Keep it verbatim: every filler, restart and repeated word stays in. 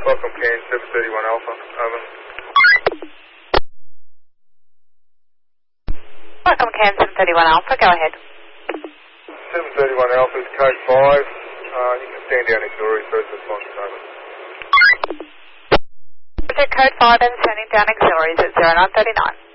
Welcome, Kane, seven thirty-one Alpha. Over. Welcome, Kane, seven thirty-one Alpha. Go ahead. seven thirty-one Alpha is code five. Uh, you can stand down auxiliary first response. Over. Code five and sending down auxiliaries at zero nine thirty-nine.